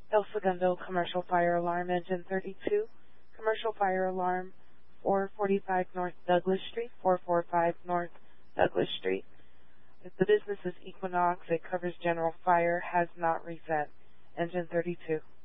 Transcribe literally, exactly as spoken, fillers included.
El Segundo Commercial Fire Alarm, Engine thirty-two. Commercial Fire Alarm, four forty-five North Douglas Street, four forty-five North Douglas Street. If the business is Equinox, it covers general fire, has not reset. Engine thirty-two.